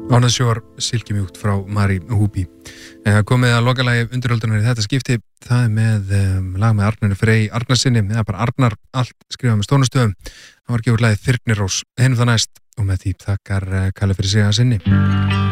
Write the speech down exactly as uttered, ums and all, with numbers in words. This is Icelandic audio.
Ánæðsjóar silkimjúkt frá Mari Húbi. Eh, komið að lokalagi undiröldunar í þetta skipti, það er með um, lag með Arnari Frey Arnarsinni, eða bara Arnar, allt skrifað með stónustöðum. Það var gefur lagið Þyrnirós, hennum það næst og með því þakkar uh, Kalli fyrir sig að sinni.